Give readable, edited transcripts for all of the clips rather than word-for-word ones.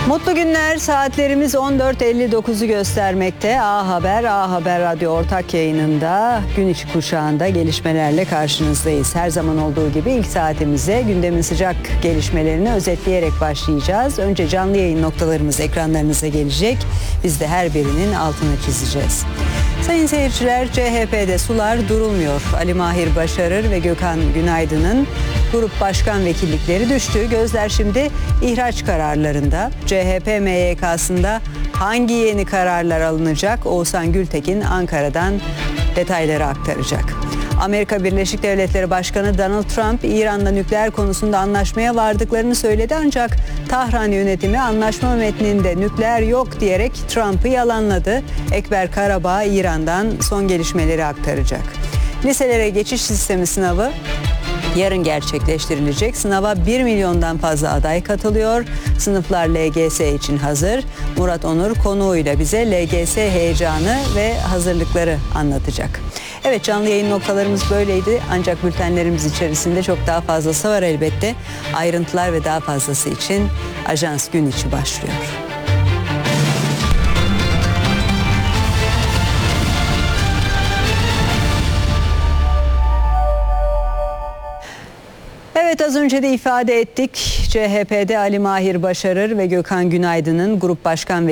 Mutlu günler. Saatlerimiz 14.59'u göstermekte. A Haber Radyo ortak yayınında gün içi kuşağında gelişmelerle karşınızdayız. Her zaman olduğu gibi ilk saatimize gündemin sıcak gelişmelerini özetleyerek başlayacağız. Önce canlı yayın noktalarımız ekranlarınıza gelecek. Biz de her birinin altını çizeceğiz. Sayın seyirciler, CHP'de sular durulmuyor. Ali Mahir Başarır ve Gökhan Günaydın'ın grup başkan vekillikleri düştü. Gözler şimdi ihraç kararlarında. CHP MYK'sında hangi yeni kararlar alınacak? Oğuzhan Gültekin Ankara'dan detayları aktaracak. Amerika Birleşik Devletleri Başkanı Donald Trump, İran'la nükleer konusunda anlaşmaya vardıklarını söyledi ancak Tahran yönetimi anlaşma metninde nükleer yok diyerek Trump'ı yalanladı. Ekber Karabağ İran'dan son gelişmeleri aktaracak. Liselere geçiş sistemi sınavı yarın gerçekleştirilecek. Sınava 1 milyondan fazla aday katılıyor. Sınıflar LGS için hazır. Murat Onur konuğuyla bize LGS heyecanı ve hazırlıkları anlatacak. Evet, canlı yayın noktalarımız böyleydi ancak bültenlerimiz içerisinde çok daha fazlası var elbette. Ayrıntılar ve daha fazlası için Ajans Gün İçi başlıyor. Evet, az önce de ifade ettik. CHP'de Ali Mahir Başarır ve Gökhan Günaydın'ın grup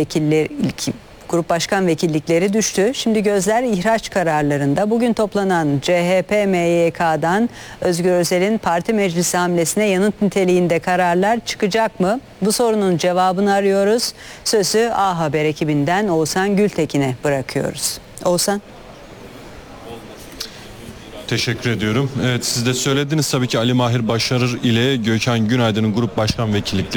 başkan vekillikleri düştü. Şimdi gözler ihraç kararlarında. Bugün toplanan CHP MYK'dan Özgür Özel'in parti meclisi hamlesine yanıt niteliğinde kararlar çıkacak mı? Bu sorunun cevabını arıyoruz. Sözü A Haber ekibinden Oğuzhan Gültekin'e bırakıyoruz. Oğuzhan. Teşekkür ediyorum. Evet, siz de söylediniz tabii ki Ali Mahir Başarır ile Gökhan Günaydın'ın grup başkan vekillikleri